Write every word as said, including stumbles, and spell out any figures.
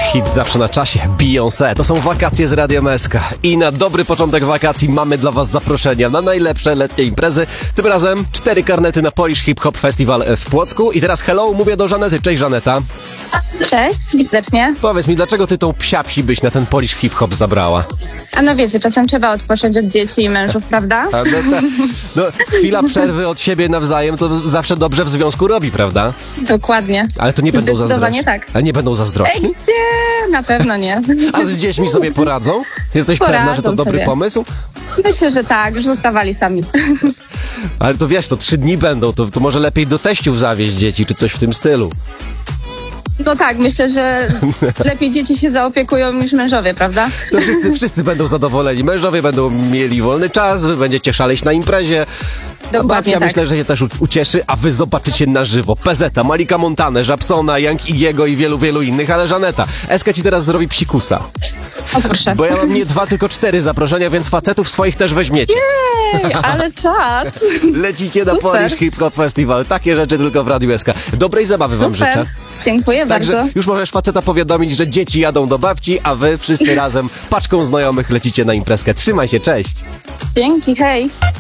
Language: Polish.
Hit zawsze na czasie, Beyoncé. To są wakacje z Radiem S K. I na dobry początek wakacji mamy dla was zaproszenia na najlepsze letnie imprezy. Tym razem cztery karnety na Polish Hip Hop Festival w Płocku. I teraz hello, mówię do Żanety. Cześć Żaneta. Cześć, widocznie. Powiedz mi, dlaczego ty tą psiapsi byś na ten Polish Hip Hop zabrała? A no wiecie, czasem trzeba odpocząć od dzieci i mężów, prawda? A no, ta, no, chwila przerwy od siebie nawzajem to zawsze dobrze w związku robi, prawda? Dokładnie. Ale to nie będą Zdecydowanie zazdrośni. tak. Ale nie będą Ej, zazdrośni? gdzie? Na pewno nie. A z dziećmi sobie poradzą? Jesteś pewna, że to Poradzą dobry sobie. pomysł? Myślę, że tak, już zostawali sami. Ale to wiesz, to trzy dni będą, to, to może lepiej do teściów zawieźć dzieci, czy coś w tym stylu. No tak, myślę, że lepiej dzieci się zaopiekują niż mężowie, prawda? To wszyscy, wszyscy będą zadowoleni. Mężowie będą mieli wolny czas, wy będziecie szaleć na imprezie. A Dokładnie babcia tak. myślę, że się też u- ucieszy, a wy zobaczycie na żywo Pezeta, Malika Montanę, Żabsona, Young Igiego i wielu, wielu innych, ale Żaneta, Eska ci teraz zrobi psikusa. O kurczę. Bo ja mam nie dwa, tylko cztery zaproszenia, więc facetów swoich też weźmiecie. Ej, ale czad. Lecicie na Super. Polish Hip Hop Festival. Takie rzeczy tylko w Radiu S K. Dobrej zabawy wam życzę. Super. Dziękuję Także bardzo. już możesz faceta powiadomić, że dzieci jadą do babci, a wy wszyscy razem paczką znajomych lecicie na imprezkę. Trzymaj się, cześć! Dzięki, hej.